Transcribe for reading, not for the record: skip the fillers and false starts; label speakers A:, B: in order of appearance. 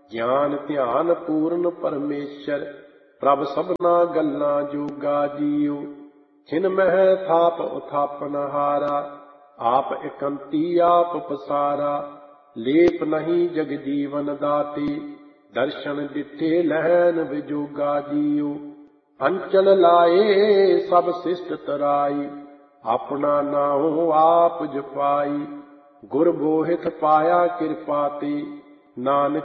A: ਗਿਆਨ ਧਿਆਨ ਪੂਰਨ ਪਰਮੇਸ਼ਰ, ਪ੍ਰਭ ਸਭਨਾ ਗੱਲਾਂ ਜੋਗਾ ਜੀਉ। ਛਿਨ ਮਹਿ ਥਾਪ ਉਥਾਪਨ ਹਾਰਾ, ਆਪ ਇਕੰਤੀ ਆਪ ਪਸਾਰਾ। ਲੇਪ ਨਹੀਂ ਜਗ ਜੀਵਨ ਦਾਤੇ, ਦਰਸ਼ਨ ਦਿੱਤੇ ਲਹਿਨ ਵਿਜੋਗਾ ਜੀਉ। ਅੰਚਲ ਲਾਏ ਸਭ ਸਿਸ਼ਟ ਤਰਾਈ, ਆਪਣਾ ਨਾਉ ਆਪ ਜਪਾਈ। ਗੁਰ ਬੋਹਿਥ ਪਾਇਆ ਕਿਰਪਾ ਤੇ, ਨਾਨਕ